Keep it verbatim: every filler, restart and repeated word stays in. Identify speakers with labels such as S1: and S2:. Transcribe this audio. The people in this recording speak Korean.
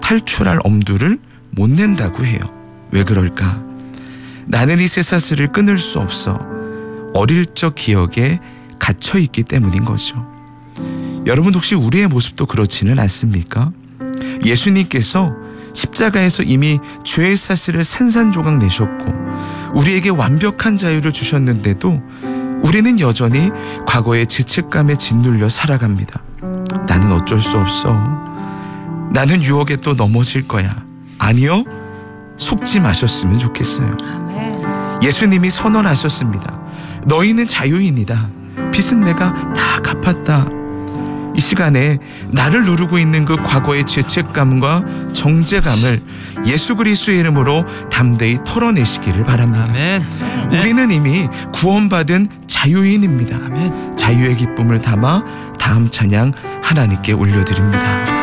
S1: 탈출할 엄두를 못 낸다고 해요. 왜 그럴까? 나는 이 쇠사슬을 끊을 수 없어 어릴 적 기억에 갇혀있기 때문인 거죠. 여러분 혹시 우리의 모습도 그렇지는 않습니까? 예수님께서 십자가에서 이미 죄의 사슬을 산산조각 내셨고 우리에게 완벽한 자유를 주셨는데도 우리는 여전히 과거의 죄책감에 짓눌려 살아갑니다. 나는 어쩔 수 없어. 나는 유혹에 또 넘어질 거야. 아니요, 속지 마셨으면 좋겠어요. 예수님이 선언하셨습니다. 너희는 자유인이다. 빚은 내가 다 갚았다. 이 시간에 나를 누르고 있는 그 과거의 죄책감과 정죄감을 예수 그리스도의 이름으로 담대히 털어내시기를 바랍니다.
S2: 아멘. 아멘.
S1: 우리는 이미 구원받은 자유인입니다.
S2: 아멘.
S1: 자유의 기쁨을 담아 다음 찬양 하나님께 올려드립니다.